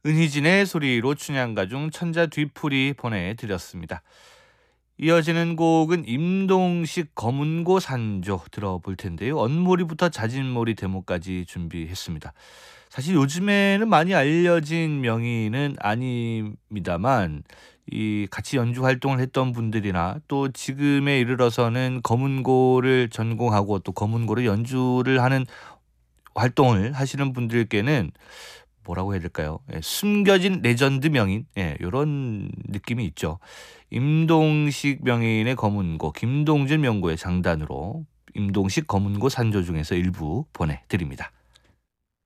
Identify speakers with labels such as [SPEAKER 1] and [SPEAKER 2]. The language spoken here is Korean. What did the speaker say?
[SPEAKER 1] 은희진의 소리로 춘향가 중 천자 뒤풀이 보내드렸습니다. 이어지는 곡은 임동식 검은고 산조 들어볼 텐데요. 언모리부터 자진모리 데모까지 준비했습니다. 사실 요즘에는 많이 알려진 명의는 아닙니다만 이 같이 연주 활동을 했던 분들이나 또 지금에 이르러서는 검은고를 전공하고 또 검은고를 연주를 하는 활동을 하시는 분들께는 뭐라고 해야 될까요? 예, 숨겨진 레전드 명인, 예, 요런 느낌이 있죠. 임동식 명인의 검은고, 김동준 명고의 장단으로 임동식 검은고 산조 중에서 일부 보내드립니다.